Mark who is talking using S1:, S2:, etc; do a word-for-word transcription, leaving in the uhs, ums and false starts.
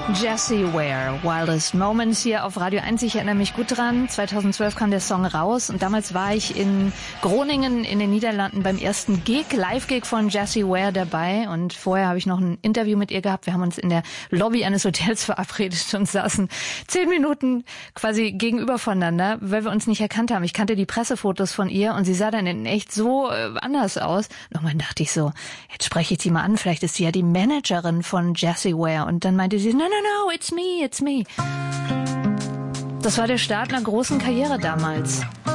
S1: Jessie Ware, Wildest Moments hier auf Radio eins. Ich erinnere mich gut dran. zweitausendzwölf kam der Song raus und damals war ich in Groningen in den Niederlanden beim ersten Gig, Live-Gig von Jessie Ware dabei und vorher habe ich noch ein Interview mit ihr gehabt. Wir haben uns in der Lobby eines Hotels verabredet und saßen zehn Minuten quasi gegenüber voneinander, weil wir uns nicht erkannt haben. Ich kannte die Pressefotos von ihr und sie sah dann in echt so äh, anders aus. Und irgendwann dachte ich so, jetzt spreche ich sie mal an, vielleicht ist sie ja die Managerin von Jessie Ware. Und dann meinte sie, no, no, no, it's me, it's me. Das war der Start einer großen Karriere damals.